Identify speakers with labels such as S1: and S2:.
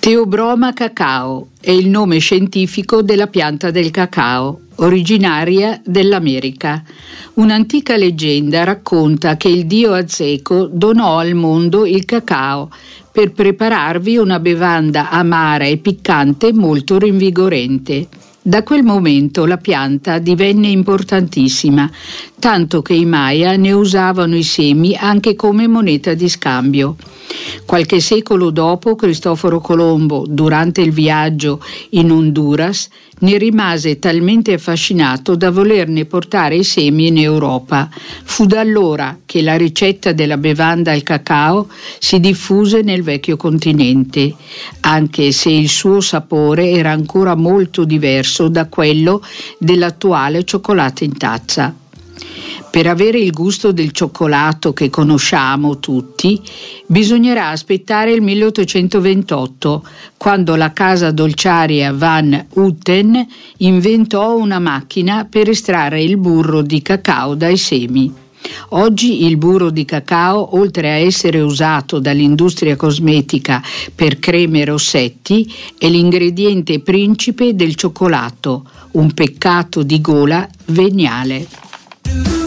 S1: Theobroma cacao è il nome scientifico della pianta del cacao, originaria dell'America. Un'antica leggenda racconta che il dio Azeco donò al mondo il cacao per prepararvi una bevanda amara e piccante molto rinvigorente. Da quel momento la pianta divenne importantissima, tanto che i Maya ne usavano i semi anche come moneta di scambio. Qualche secolo dopo, Cristoforo Colombo, durante il viaggio in Honduras, ne rimase talmente affascinato da volerne portare i semi in Europa. Fu da allora che la ricetta della bevanda al cacao si diffuse nel vecchio continente, anche se il suo sapore era ancora molto diverso da quello dell'attuale cioccolato in tazza. Per avere il gusto del cioccolato che conosciamo tutti, bisognerà aspettare il 1828, quando la casa dolciaria Van Houten inventò una macchina per estrarre il burro di cacao dai semi. Oggi il burro di cacao, oltre a essere usato dall'industria cosmetica per creme e rossetti, è l'ingrediente principe del cioccolato, un peccato di gola veniale.